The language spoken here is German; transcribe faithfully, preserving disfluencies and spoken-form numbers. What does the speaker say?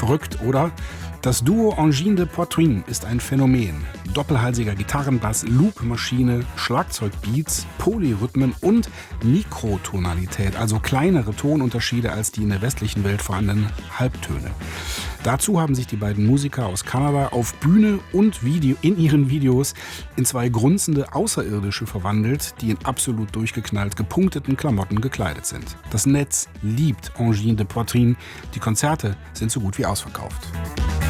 Verrückt, oder? Das Duo Engine de Poitrine ist ein Phänomen. Doppelhalsiger Gitarrenbass, Loopmaschine, Schlagzeugbeats, Polyrhythmen und Mikrotonalität, also kleinere Tonunterschiede als die in der westlichen Welt vorhandenen Halbtöne. Dazu haben sich die beiden Musiker aus Kanada auf Bühne und Video in ihren Videos in zwei grunzende Außerirdische verwandelt, die in absolut durchgeknallt gepunkteten Klamotten gekleidet sind. Das Netz liebt Engine de Poitrine. Die Konzerte sind so gut wie ausverkauft.